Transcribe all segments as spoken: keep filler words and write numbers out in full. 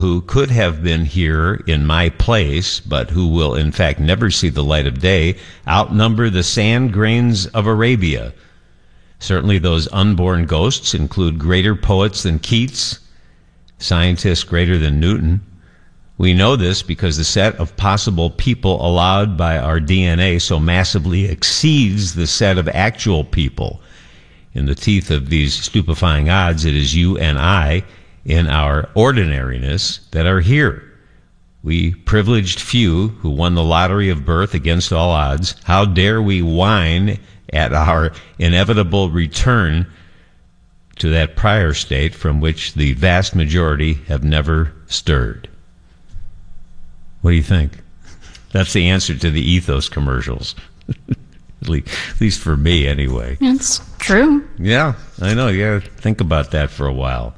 who could have been here in my place, but who will in fact never see the light of day, outnumber the sand grains of Arabia. Certainly those unborn ghosts include greater poets than Keats, scientists greater than Newton. We know this because the set of possible people allowed by our D N A so massively exceeds the set of actual people. In the teeth of these stupefying odds, it is you and I, in our ordinariness, that are here. We privileged few who won the lottery of birth against all odds, how dare we whine at our inevitable return to that prior state from which the vast majority have never stirred? What do you think? That's the answer to the Ethos commercials. At least for me, anyway. It's true. Yeah, I know. You gotta think about that for a while.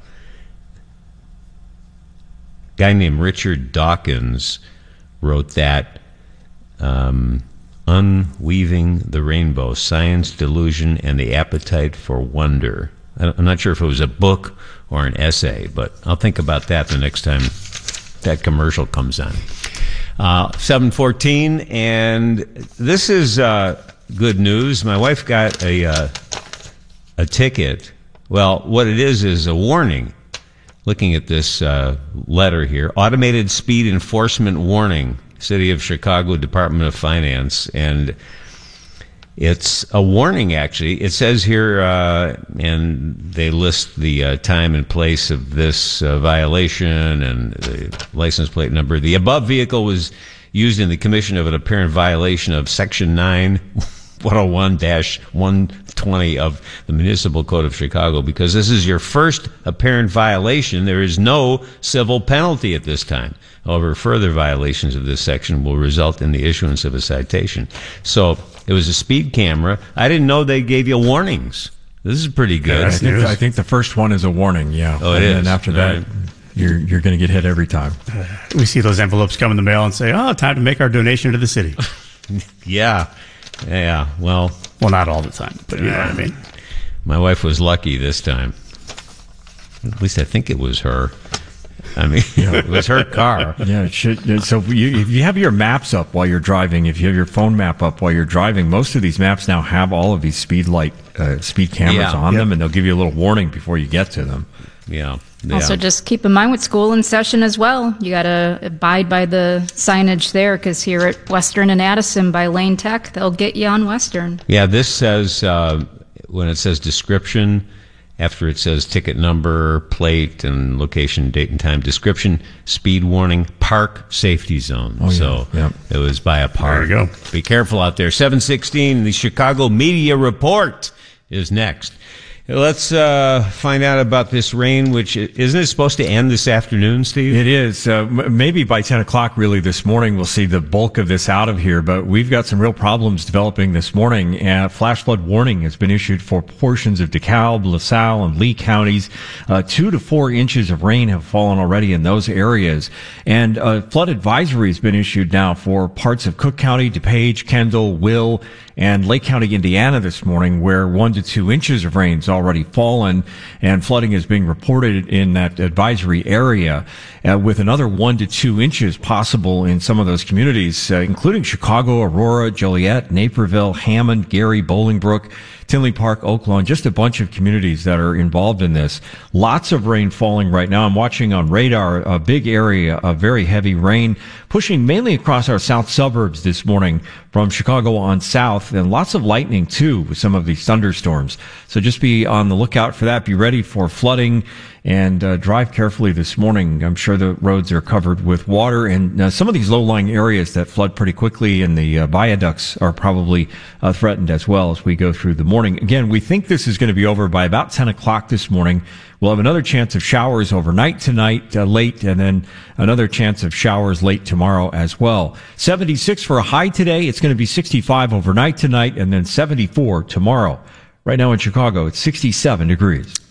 A guy named Richard Dawkins wrote that, um, Unweaving the Rainbow, Science, Delusion, and the Appetite for Wonder. I'm not sure if it was a book or an essay, but I'll think about that the next time that commercial comes on. Uh, seven fourteen, and this is uh, good news. My wife got a, uh, a ticket. Well, what it is is a warning. Looking at this uh, letter here, Automated Speed Enforcement Warning, City of Chicago Department of Finance, and it's a warning, actually. It says here, uh, and they list the uh, time and place of this uh, violation and the license plate number. The above vehicle was used in the commission of an apparent violation of Section nine one oh one dash one twenty of the Municipal Code of Chicago. Because this is your first apparent violation, there is no civil penalty at this time. However, further violations of this section will result in the issuance of a citation. So it was a speed camera. I didn't know they gave you warnings. This is pretty good. Yeah, I, think, I think the first one is a warning, yeah. Oh, it and is. And after that, right. you're you're going to get hit every time. Uh, we see those envelopes come in the mail and say, oh, time to make our donation to the city. Yeah. Yeah, well... Well, not all the time, but you know what I mean. My wife was lucky this time. At least I think it was her. I mean, yeah. It was her car. Yeah, it should. So you, if you have your maps up while you're driving, if you have your phone map up while you're driving, most of these maps now have all of these speed light, uh, speed cameras yeah. on yep. them, and they'll give you a little warning before you get to them. Yeah. Yeah. Also, just keep in mind with school in session as well. You got to abide by the signage there, because here at Western and Addison by Lane Tech, they'll get you on Western. Yeah, this says, uh, when it says description, after it says ticket number, plate, and location, date and time, description, speed warning, park safety zone. Oh, yeah. So yeah. It was by a park. There you go. Be careful out there. seven sixteen, the Chicago Media Report is next. Let's uh, find out about this rain, which isn't it supposed to end this afternoon, Steve? It is. Uh, m- maybe by ten o'clock, really, this morning, we'll see the bulk of this out of here. But we've got some real problems developing this morning. Uh, flash flood warning has been issued for portions of DeKalb, LaSalle, and Lee counties. Uh, two to four inches of rain have fallen already in those areas. And uh, flood advisory has been issued now for parts of Cook County, DuPage, Kendall, Will, and Lake County, Indiana this morning, where one to two inches of rain's already fallen, and flooding is being reported in that advisory area, uh, with another one to two inches possible in some of those communities, uh, including Chicago, Aurora, Joliet, Naperville, Hammond, Gary, Bolingbrook, Tinley Park, Oaklawn, just a bunch of communities that are involved in this. Lots of rain falling right now. I'm watching on radar a big area of very heavy rain pushing mainly across our south suburbs this morning from Chicago on south, and lots of lightning too with some of these thunderstorms. So just be on the lookout for that. Be ready for flooding, and uh, drive carefully this morning. I'm sure the roads are covered with water, and uh, some of these low-lying areas that flood pretty quickly and the uh, viaducts are probably uh, threatened as well as we go through the morning. Again, we think this is going to be over by about ten o'clock this morning. We'll have another chance of showers overnight tonight, uh, late, and then another chance of showers late tomorrow as well. seventy-six for a high today. It's going to be sixty-five overnight tonight, and then seventy-four tomorrow. Right now in Chicago, it's sixty-seven degrees.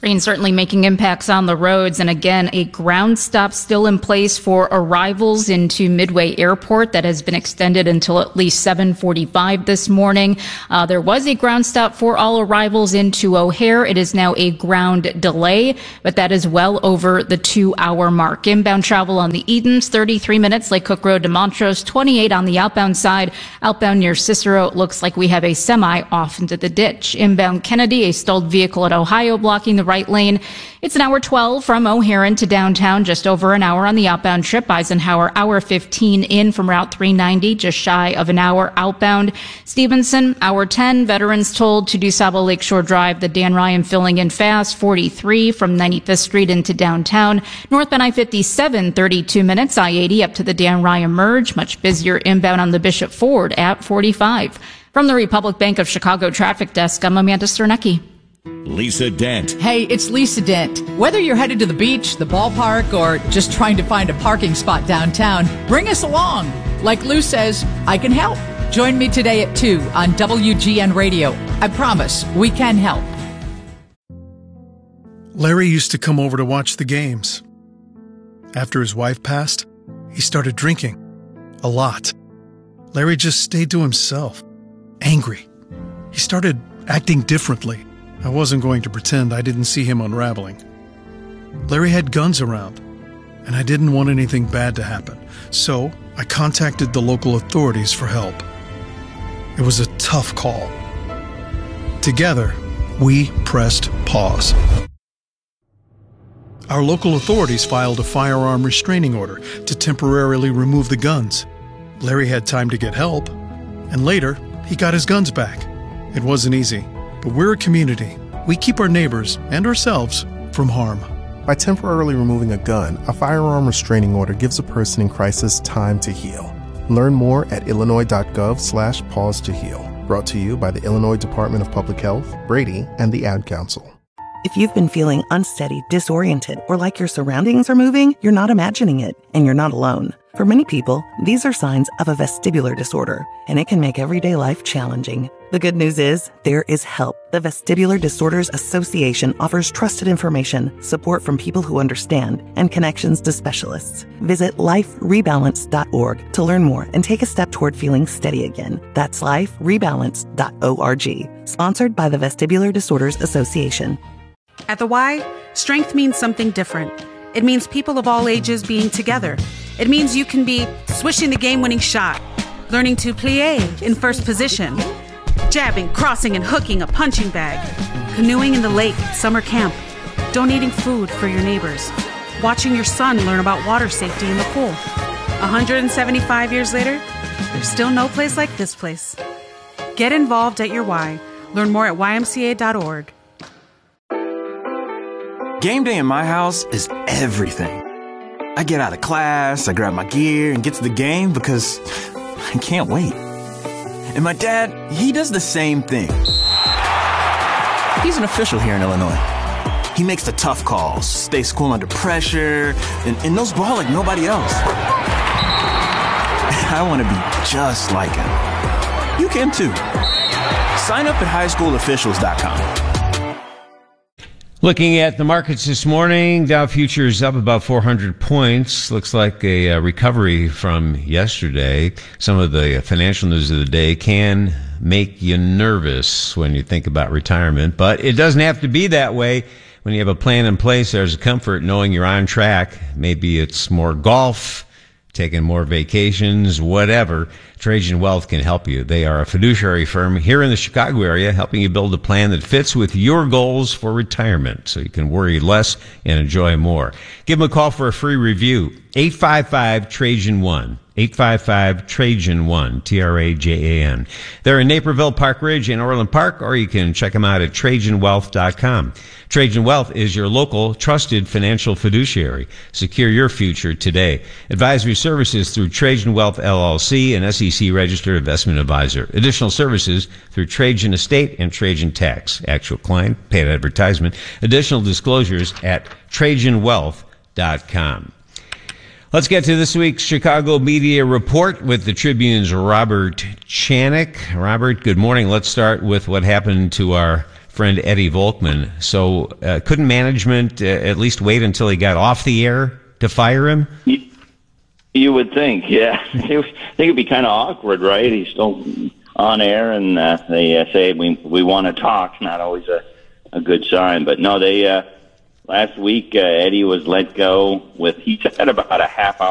Rain certainly making impacts on the roads. And again, a ground stop still in place for arrivals into Midway Airport that has been extended until at least seven forty-five this morning. Uh, there was a ground stop for all arrivals into O'Hare. It is now a ground delay, but that is well over the two hour mark. Inbound travel on the Edens, thirty-three minutes, Lake Cook Road to Montrose, twenty-eight on the outbound side. Outbound near Cicero, it looks like we have a semi off into the ditch. Inbound Kennedy, a stalled vehicle at Ohio blocking the right lane. It's an hour twelve from O'Hare to downtown, just over an hour on the outbound trip. Eisenhower, hour fifteen in from Route three ninety, just shy of an hour outbound. Stevenson, hour ten. Veterans told to DuSable Lakeshore Drive. The Dan Ryan filling in fast, forty-three from ninety-fifth Street into downtown. Northbound I fifty-seven, thirty-two minutes. I eighty up to the Dan Ryan merge. Much busier inbound on the Bishop Ford at forty-five. From the Republic Bank of Chicago Traffic Desk, I'm Amanda Sternecki. Lisa Dent. Hey, it's Lisa Dent. Whether you're headed to the beach, the ballpark, or just trying to find a parking spot downtown, bring us along. Like Lou says, I can help. Join me today at two on W G N Radio. I promise we can help. Larry used to come over to watch the games. After his wife passed, he started drinking. A lot. Larry just stayed to himself. Angry. He started acting differently. I wasn't going to pretend I didn't see him unraveling. Larry had guns around, and I didn't want anything bad to happen, so I contacted the local authorities for help. It was a tough call. Together, we pressed pause. Our local authorities filed a firearm restraining order to temporarily remove the guns. Larry had time to get help, and later, he got his guns back. It wasn't easy. But we're a community. We keep our neighbors and ourselves from harm. By temporarily removing a gun, a firearm restraining order gives a person in crisis time to heal. Learn more at illinois.gov slash pause to heal. Brought to you by the Illinois Department of Public Health, Brady, and the Ad Council. If you've been feeling unsteady, disoriented, or like your surroundings are moving, you're not imagining it, and you're not alone. For many people, these are signs of a vestibular disorder, and it can make everyday life challenging. The good news is, there is help. The Vestibular Disorders Association offers trusted information, support from people who understand, and connections to specialists. Visit life rebalance dot org to learn more and take a step toward feeling steady again. That's life rebalance dot org. Sponsored by the Vestibular Disorders Association. At the Y, strength means something different. It means people of all ages being together. It means you can be swishing the game-winning shot, learning to plie in first position, jabbing, crossing, and hooking a punching bag, canoeing in the lake at summer camp, donating food for your neighbors, watching your son learn about water safety in the pool. one hundred seventy-five years later, there's still no place like this place. Get involved at your Y. Learn more at y m c a dot org. Game day in my house is everything. I get out of class, I grab my gear, and get to the game because I can't wait. And my dad, he does the same thing. He's an official here in Illinois. He makes the tough calls, stays cool under pressure, and, and knows ball like nobody else. I want to be just like him. You can too. Sign up at high school officials dot com. Looking at the markets this morning, Dow futures up about four hundred points. Looks like a uh, recovery from yesterday. Some of the financial news of the day can make you nervous when you think about retirement, but it doesn't have to be that way. When you have a plan in place, there's a comfort knowing you're on track. Maybe it's more golf, taking more vacations, whatever. Trajan Wealth can help you. They are a fiduciary firm here in the Chicago area, helping you build a plan that fits with your goals for retirement so you can worry less and enjoy more. Give them a call for a free review. eight five five Trajan one. eight five five Trajan one, T R A J A N. They're in Naperville, Park Ridge, and Orland Park, or you can check them out at trajan wealth dot com. Trajan Wealth is your local, trusted financial fiduciary. Secure your future today. Advisory services through Trajan Wealth, L L C, an S E C-registered investment advisor. Additional services through Trajan Estate and Trajan Tax. Actual client, paid advertisement. Additional disclosures at trajan wealth dot com. Let's get to this week's Chicago Media Report with the Tribune's Robert Chanik. Robert, good morning. Let's start with what happened to our friend Eddie Volkman. So uh, couldn't management uh, at least wait until he got off the air to fire him? You, you would think, yeah. I think it'd be kind of awkward, right? He's still on air, and uh, they uh, say we we want to talk. Not always a, a good sign, but no, they uh, last week uh, Eddie was let go with he had about a half hour.